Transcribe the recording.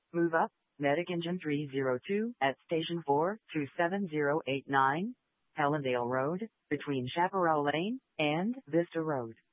Move up, Medic Engine 302 at Station 4 to 7089, Helendale Road, between Chaparral Lane and Vista Road.